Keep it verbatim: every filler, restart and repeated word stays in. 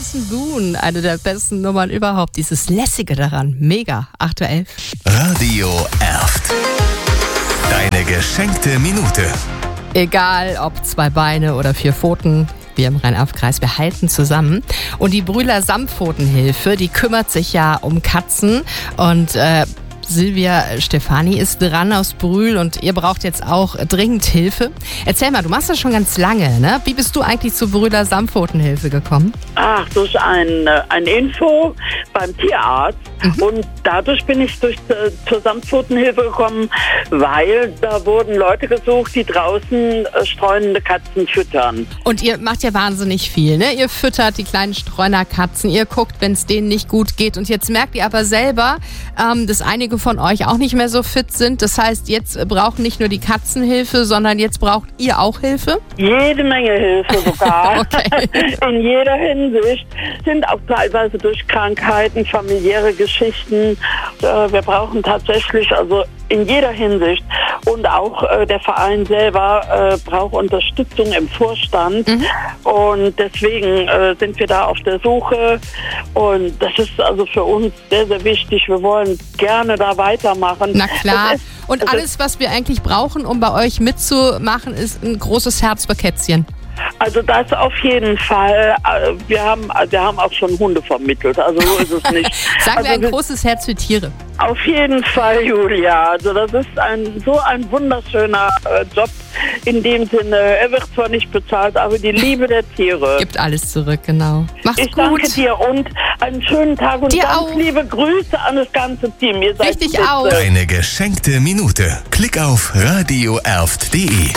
Jason Boone, eine der besten Nummern überhaupt. Dieses Lässige daran, mega, acht Uhr elf. Radio Erft. Deine geschenkte Minute. Egal ob zwei Beine oder vier Pfoten, wir im Rhein-Erft-Kreis, wir halten zusammen. Und die Brühler Samtpfotenhilfe, die kümmert sich ja um Katzen. Und äh, Silvia Stefani ist dran aus Brühl und ihr braucht jetzt auch dringend Hilfe. Erzähl mal, du machst das schon ganz lange, ne? Wie bist du eigentlich zur Brühler Samtpfotenhilfe gekommen? Ach, durch ein, ein Info beim Tierarzt. Mhm. Und dadurch bin ich durch, äh, zur Samtpfotenhilfe gekommen, weil da wurden Leute gesucht, die draußen äh, streunende Katzen füttern. Und ihr macht ja wahnsinnig viel, ne? Ihr füttert die kleinen Streunerkatzen, ihr guckt, wenn es denen nicht gut geht. Und jetzt merkt ihr aber selber, ähm, dass einige von euch auch nicht mehr so fit sind. Das heißt, jetzt brauchen nicht nur die Katzen Hilfe, sondern jetzt braucht ihr auch Hilfe? Jede Menge Hilfe sogar. Okay. In jeder Hinsicht. Sind auch teilweise durch Krankheiten, familiäre Geschichten. Äh, wir brauchen tatsächlich, also in jeder Hinsicht. Und auch äh, der Verein selber äh, braucht Unterstützung im Vorstand. Mhm. Und deswegen äh, sind wir da auf der Suche. Und das ist also für uns sehr, sehr wichtig. Wir wollen gerne da weitermachen. Na klar. Ist, und alles, was wir eigentlich brauchen, um bei euch mitzumachen, ist ein großes Herz für Kätzchen. Also das auf jeden Fall. Wir haben, wir haben auch schon Hunde vermittelt, also so ist es nicht. Sagen also wir ein großes Herz für Tiere. Auf jeden Fall, Julia. Also das ist ein so ein wunderschöner äh, Job in dem Sinne. Er wird zwar nicht bezahlt, aber die Liebe der Tiere. Gibt alles zurück, genau. Mach's ich gut. danke dir und einen schönen Tag und dir ganz auch. liebe Grüße an das ganze Team. Ihr seid Richtig bitte. auch. Deine geschenkte Minute. Klick auf radio erft punkt de.